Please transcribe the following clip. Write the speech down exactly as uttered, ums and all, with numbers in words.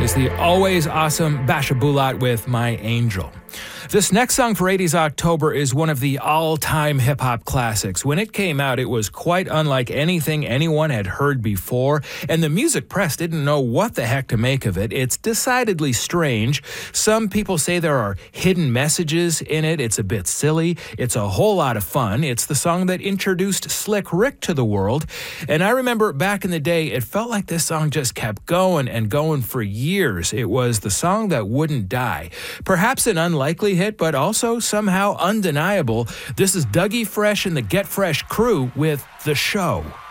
was the always awesome Basha Bulat with My Angel. This next song for eighties October is one of the all-time hip-hop classics. When it came out, it was quite unlike anything anyone had heard before, and the music press didn't know what the heck to make of it. It's decidedly strange. Some people say there are hidden messages in it. It's a bit silly. It's a whole lot of fun. It's the song that introduced Slick Rick to the world, and I remember back in the day, it felt like this song just kept going and going for years. It was the song that wouldn't die. Perhaps an unlikely hit, but also somehow undeniable. This is Dougie Fresh and the Get Fresh crew with The Show.